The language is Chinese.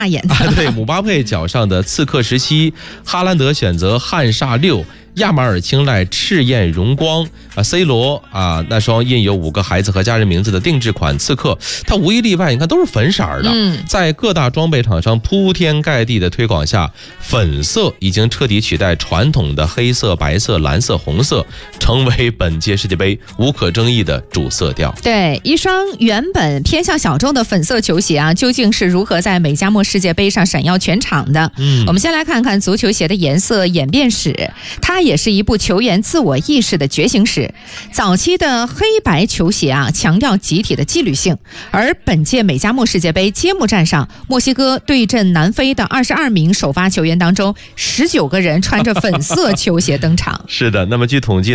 眼的。 对，姆巴佩脚上的刺客17，哈兰德选择汉煞6，亚马尔青睐赤焰荣光，C 罗那双印有5个孩子和家人名字的定制款刺客，它无一例外，你看都是粉色的。在各大装备厂商铺天盖地的推广下，粉色已经彻底取代传统的黑色、白色、蓝色、红色，成为本届世界杯无可争议的主色调。 对，一双原本偏向小众的粉色球鞋究竟是如何在美加墨世界杯上闪耀全场的？我们先来看看足球鞋的颜色演变史，它也是一部球员自我意识的觉醒史。早期的黑白球鞋强调集体的纪律性，而本届美加墨世界杯揭幕战上，墨西哥对阵南非的22名首发球员当中，19个人穿着粉色球鞋登场。 是的，那么据统计